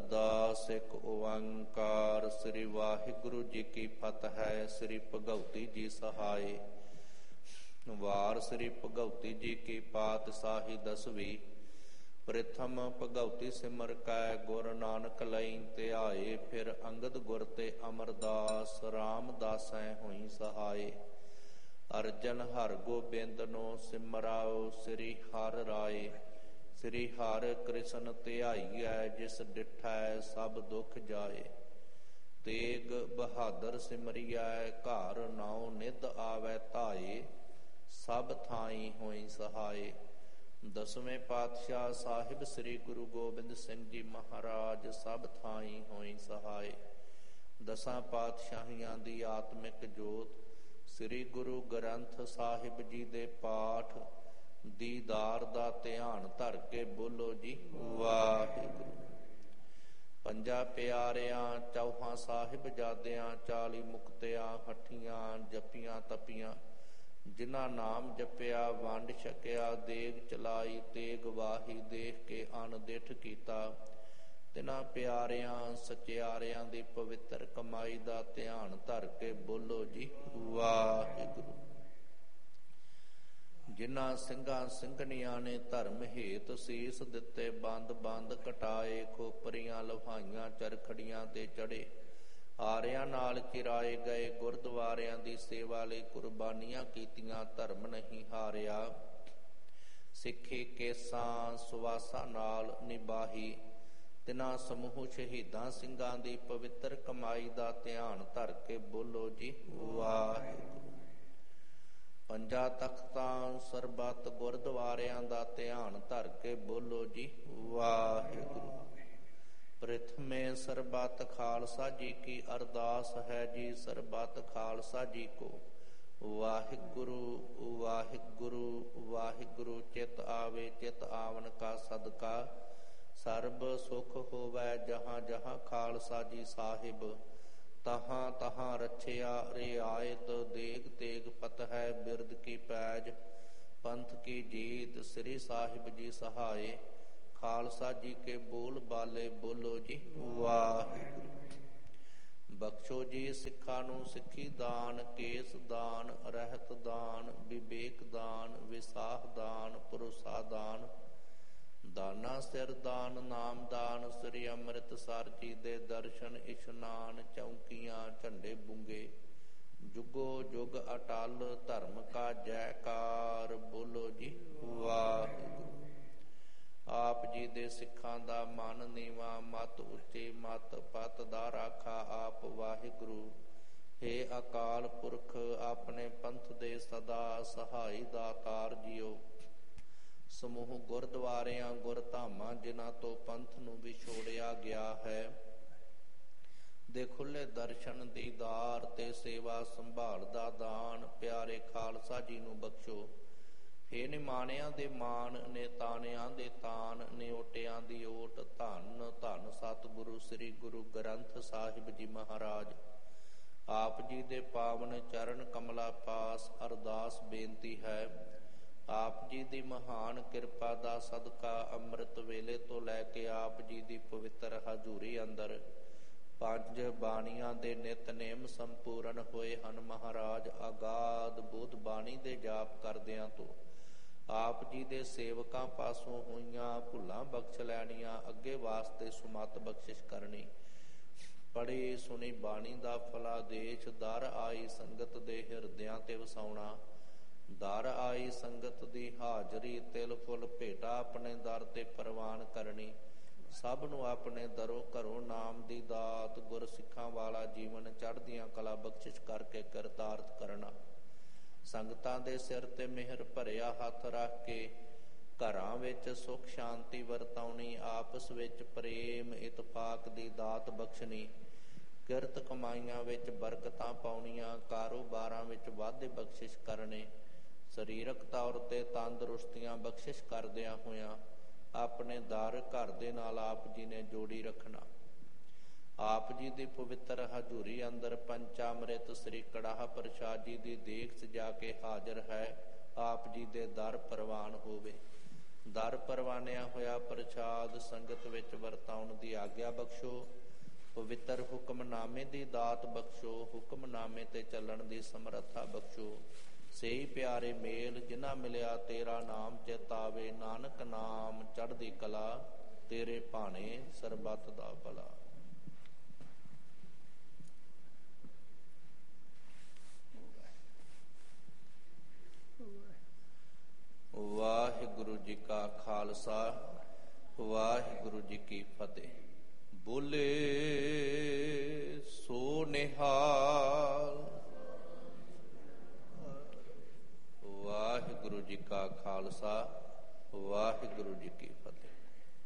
ਅਰਦਾਸ ਇੱਕ ਓੰਕਾਰ। ਸ੍ਰੀ ਵਾਹਿਗੁਰੂ ਜੀ ਕੀ ਫਤਿਹ ਹੈ। ਸ੍ਰੀ ਭਗਉਤੀ ਜੀ ਸਹਾਏ। ਵਾਰ ਸ੍ਰੀ ਭਗਉਤੀ ਜੀ ਕੀ ਪਾਤਸ਼ਾਹੀ ਦਸਵੀਂ। ਪ੍ਰਥਮ ਭਗਉਤੀ ਸਿਮਰ ਕੈ ਗੁਰ ਨਾਨਕ ਲਈ ਧਿਆਏ। ਫਿਰ ਅੰਗਦ ਗੁਰ ਤੇ ਅਮਰਦਾਸ ਰਾਮਦਾਸੈ ਹੋਈ ਸਹਾਏ। ਅਰਜਨ ਹਰਿ ਗੋਬਿੰਦਨੋ ਸਿਮਰਾਓ ਸ੍ਰੀ ਹਰਿ ਰਾਏ। ਸ੍ਰੀ ਹਰਿ ਕ੍ਰਿਸ਼ਨ ਧਿਆਈਐ ਜਿਸ ਡਿਠੈ ਸਭ ਦੁਖ ਜਾਏ। ਤੇਗ ਬਹਾਦਰ ਸਿਮਰਿਐ ਘਰ ਨਾਉ ਨਿਧ ਆਵੈ ਧਾਏ। ਸਭ ਥਾਈ ਹੋਈ ਸਹਾਏ। ਦਸਵੇਂ ਪਾਤਸ਼ਾਹ ਸਾਹਿਬ ਸ੍ਰੀ ਗੁਰੂ ਗੋਬਿੰਦ ਸਿੰਘ ਜੀ ਮਹਾਰਾਜ ਸਭ ਥਾਈ ਹੋਈ ਸਹਾਏ। ਦਸਾਂ ਪਾਤਸ਼ਾਹੀਆਂ ਦੀ ਆਤਮਿਕ ਜੋਤ ਸ੍ਰੀ ਗੁਰੂ ਗ੍ਰੰਥ ਸਾਹਿਬ ਜੀ ਦੇ ਪਾਠ ਦੀਦਾਰ ਦਾ ਧਿਆਨ ਧਰ ਕੇ ਬੋਲੋ ਜੀ ਵਾਹਿਗੁਰੂ। ਪੰਜਾਂ ਪਿਆਰਿਆਂ ਚੌਹਾਂ ਸਾਹਿਬਜ਼ਾਦਿਆਂ 40 ਮੁਕਤਿਆਂ ਹੱਠੀਆਂ ਜਪੀਆਂ ਤਪੀਆਂ। ਜਿਨ੍ਹਾਂ ਨਾਮ ਜਪਿਆ ਵੰਡ ਛਕਿਆ ਦੇਗ ਚਲਾਈ ਤੇਗ ਵਾਹੀ ਦੇਖ ਕੇ ਅਣਦਿਠ ਕੀਤਾ। ਤਿਨਾਂ ਪਿਆਰਿਆਂ ਸਚਿਆਰਿਆਂ ਦੀ ਪਵਿੱਤਰ ਕਮਾਈ ਦਾ ਧਿਆਨ ਧਰ ਕੇ ਬੋਲੋ ਜੀ ਵਾਹਿਗੁਰੂ। ਜਿਨ੍ਹਾਂ ਸਿੰਘਾਂ ਸਿੰਘਣੀਆਂ ਨੇ ਧਰਮ ਹੇਤ ਸੀਸ ਦਿੱਤੇ ਬੰਦ ਬੰਦ ਕਟਾਏ। ਖੋਪਰੀਆਂ ਲੁਹਾਈਆਂ ਚਰਖੜੀਆਂ ਤੇ ਚੜੇ ਆਰਿਆਂ ਨਾਲ ਚਿਰਾਏ ਗਏ। ਗੁਰਦੁਆਰਿਆਂ ਦੀ ਸੇਵਾ ਲਈ ਕੁਰਬਾਨੀਆਂ ਕੀਤੀਆਂ ਧਰਮ ਨਹੀਂ ਹਾਰਿਆ। ਸਿੱਖੀ ਕੇਸਾਂ ਸੁਵਾਸਾਂ ਨਾਲ ਨਿਭਾਹੀ। ਤਿਨਾਂ ਸਮੂਹ ਸ਼ਹੀਦਾਂ ਸਿੰਘਾਂ ਦੀ ਪਵਿੱਤਰ ਕਮਾਈ ਦਾ ਧਿਆਨ ਧਰ ਕੇ ਬੋਲੋ ਜੀ ਵਾਹਿਗੁਰੂ। ਪੰਜਾਂ ਤਖਤਾਂ ਸਰਬੱਤ ਗੁਰਦੁਆਰਿਆਂ ਦਾ ਧਿਆਨ ਧਰ ਕੇ ਬੋਲੋ ਜੀ ਵਾਹਿਗੁਰੂ। ਪ੍ਰਥਮੇ ਸਰਬੱਤ ਖਾਲਸਾ ਜੀ ਕੀ ਅਰਦਾਸ ਹੈ ਜੀ ਸਰਬੱਤ ਖਾਲਸਾ ਜੀ ਕੋ। ਵਾਹਿਗੁਰੂ ਵਾਹਿਗੁਰੂ ਵਾਹਿਗੁਰੂ। ਚਿਤ ਆਵੇ ਚਿਤ ਆਵਨ ਕਾ ਸਦਕਾ। ਸਰਬ ਸੁਖ ਹੋਵੈ ਜਹਾਂ ਜਹਾਂ ਖਾਲਸਾ ਜੀ ਸਾਹਿਬ। ਤਹਾਂ ਤਹਾਂ ਰਛਿਆ ਰਿਆਇਤ ਦੇਗ ਤੇਗ ਪਤਹਿ ਬਿਰਦ ਕੀ ਪੈਜ। ਪੰਥ ਕੀ ਜੀਤ ਸ੍ਰੀ ਸਾਹਿਬ ਜੀ ਸਹਾਏ। ਖਾਲਸਾ ਜੀ ਕੇ ਬੋਲ ਬਾਲੇ ਬੋਲੋ ਜੀ ਵਾਹਿਗੁਰੂ। ਬਖਸ਼ੋ ਜੀ ਸਿੱਖਾਂ ਨੂੰ ਸਿੱਖੀ ਦਾਨ ਕੇਸ ਦਾਨ ਰਹਿਤ ਦਾਨ ਵਿਵੇਕ ਦਾਨ ਵਿਸਾਖ ਦਾਨ ਭਰੋਸਾ ਦਾਨ। ਦਾਨਾ ਸਿਰ ਦਾਨ ਨਾਮ ਦਾਨ ਸ੍ਰੀ ਅੰਮ੍ਰਿਤਸਰ ਜੀ ਦੇ ਦਰਸ਼ਨ ਇਸ਼ਨਾਨ ਚੌਂਕੀਆਂ ਝੰਡੇ ਬੁੰਗੇ। ਜੁਗੋ ਜੁਗ ਅਟਲ ਧਰਮ ਕਾ ਜੈਕਾਰ ਬੋਲੋ ਜੀ ਵਾਹਿਗੁਰੂ। ਆਪ ਜੀ ਦੇ ਸਿੱਖਾਂ ਦਾ ਮਨ ਨੀਵਾਂ ਮਤ ਉੱਚੀ ਮਤ ਪਤ ਦਾ ਰਾਖਾ ਆਪ ਵਾਹਿਗੁਰੂ। ਹੇ ਅਕਾਲ ਪੁਰਖ ਆਪਣੇ ਪੰਥ ਦੇ ਸਦਾ ਸਹਾਈ ਦਾਤਾਰ ਜੀਓ। ਸਮੂਹ ਗੁਰਦੁਆਰਿਆਂ ਗੁਰਧਾਮਾਂ ਜਿਨ੍ਹਾਂ ਤੋਂ ਪੰਥ ਨੂੰ ਵਿਛੋੜਿਆ ਗਿਆ ਹੈ ਦੇ ਖੁੱਲੇ ਦਰਸ਼ਨ ਦੀਦਾਰ ਤੇ ਸੇਵਾ ਸੰਭਾਲ ਦਾ ਦਾਨ ਪਿਆਰੇ ਖਾਲਸਾ ਜੀ ਨੂੰ ਬਖਸ਼ੋ। ਹੇ ਨਿਮਾਣਿਆਂ ਦੇ ਮਾਣ ਨੇ ਤਾਣਿਆਂ ਦੇ ਤਾਨ ਨੇ ਓਟਿਆਂ ਦੀ ਓਟ। ਧੰਨ ਧੰਨ ਸਤਿਗੁਰੂ ਸ੍ਰੀ ਗੁਰੂ ਗ੍ਰੰਥ ਸਾਹਿਬ ਜੀ ਮਹਾਰਾਜ। ਆਪ ਜੀ ਦੇ ਪਾਵਨ ਚਰਨ ਕਮਲਾ ਪਾਸ ਅਰਦਾਸ ਬੇਨਤੀ ਹੈ। ਆਪ ਜੀ ਦੀ ਮਹਾਨ ਕਿਰਪਾ ਦਾ ਸਦਕਾ ਅੰਮ੍ਰਿਤ ਵੇਲੇ ਤੋਂ ਲੈ ਕੇ ਆਪ ਜੀ ਦੀ ਪਵਿੱਤਰ ਹਜ਼ੂਰੀ ਅੰਦਰ ਪੰਜ ਬਾਣੀਆਂ ਦੇ ਨਿਤਨੇਮ ਸੰਪੂਰਨ ਹੋਏ ਹਨ ਮਹਾਰਾਜ। ਆਗਾਦ ਬੁੱਧ ਬਾਣੀ ਦੇ ਜਾਪ ਕਰਦਿਆਂ ਤੋਂ ਆਪ ਜੀ ਦੇ ਸੇਵਕਾਂ ਪਾਸੋਂ ਹੋਈਆਂ ਭੁੱਲਾਂ ਬਖਸ਼ ਲੈਣੀਆਂ। ਅੱਗੇ ਵਾਸਤੇ ਸੁਮਤ ਬਖਸ਼ਿਸ਼ ਕਰਨੀ। ਪੜ੍ਹੀ ਸੁਣੀ ਬਾਣੀ ਦਾ ਫਲਾਦੇਸ਼ ਦਰ ਆਈ ਸੰਗਤ ਦੇ ਹਿਰਦਿਆਂ ਤੇ ਵਸਾਉਣਾ। ਦਰ ਆਈ ਸੰਗਤ ਦੀ ਹਾਜ਼ਰੀ ਤਿਲ ਫੁੱਲ ਭੇਟਾ ਆਪਣੇ ਦਰ ਤੇ ਪ੍ਰਵਾਨ ਕਰਨੀ। ਸਭ ਨੂੰ ਆਪਣੇ ਦਰੋਂ ਘਰੋਂ ਨਾਮ ਦੀ ਦਾਤ ਗੁਰ ਸਿੱਖਾਂ ਵਾਲਾ ਜੀਵਨ ਚੜ੍ਹਦੀਆਂ ਕਲਾ ਬਖਸ਼ਿਸ਼ ਕਰਕੇ ਕਿਰਤਾਰਥ ਕਰਨਾ। ਸੰਗਤਾਂ ਦੇ ਸਿਰ ਤੇ ਮਿਹਰ ਭਰਿਆ ਹੱਥ ਰੱਖ ਕੇ ਘਰਾਂ ਵਿੱਚ ਸੁਖ ਸ਼ਾਂਤੀ ਵਰਤਾਉਣੀ। ਆਪਸ ਵਿੱਚ ਪ੍ਰੇਮ ਇਤਫਾਕ ਦੀ ਦਾਤ ਬਖਸ਼ਣੀ। ਕਿਰਤ ਕਮਾਈਆਂ ਵਿੱਚ ਬਰਕਤਾਂ ਪਾਉਣੀਆਂ। ਕਾਰੋਬਾਰਾਂ ਵਿੱਚ ਵਾਧੇ ਬਖਸ਼ਿਸ਼ ਕਰਨੇ। ਸਰੀਰਕ ਤੌਰ ਤੇ ਤੰਦਰੁਸਤੀਆਂ ਬਖਸ਼ਿਸ਼ ਕਰਦਿਆਂ ਹੋਇਆਂ ਆਪਣੇ ਦਰ ਘਰ ਦੇ ਨਾਲ ਆਪ ਜੀ ਨੇ ਜੋੜੀ ਰੱਖਣਾ। ਆਪ ਜੀ ਦੀ ਪਵਿੱਤਰ ਹਜ਼ੂਰੀ ਅੰਦਰ ਪੰਚਾਮ੍ਰਿਤ ਸ੍ਰੀ ਕੜਾਹ ਪ੍ਰਸ਼ਾਦ ਜੀ ਦੀ ਦੇਗ ਸਜਾ ਕੇ ਹਾਜ਼ਰ ਹੈ। ਆਪ ਜੀ ਦੇ ਦਰ ਪ੍ਰਵਾਨ ਹੋਵੇ। ਦਰ ਪਰਵਾਨਿਆ ਹੋਇਆ ਪ੍ਰਸ਼ਾਦ ਸੰਗਤ ਵਿੱਚ ਵਰਤਾਉਣ ਦੀ ਆਗਿਆ ਬਖਸ਼ੋ। ਪਵਿੱਤਰ ਹੁਕਮਨਾਮੇ ਦੀ ਦਾਤ ਬਖਸ਼ੋ। ਹੁਕਮਨਾਮੇ ਤੇ ਚੱਲਣ ਦੀ ਸਮਰੱਥਾ ਬਖਸ਼ੋ। ਸਹੀ ਪਿਆਰੇ ਮੇਲ ਜਿਨ੍ਹਾਂ ਮਿਲਿਆ ਤੇਰਾ ਨਾਮ ਚੇਤਾਵੇ। ਨਾਨਕ ਨਾਮ ਚੜ੍ਹਦੀ ਕਲਾ ਤੇਰੇ ਭਾਣੇ ਸਰਬੱਤ ਦਾ ਭਲਾ। ਵਾਹਿਗੁਰੂ ਜੀ ਕਾ ਖਾਲਸਾ ਵਾਹਿਗੁਰੂ ਜੀ ਕੀ ਫਤਿਹ। ਬੋਲੇ ਸੋ ਨਿਹਾਲ। ਵਾਹਿਗੁਰੂ ਜੀ ਕਾ ਖਾਲਸਾ ਵਾਹਿਗੁਰੂ ਜੀ ਕੀ ਫਤਿਹ।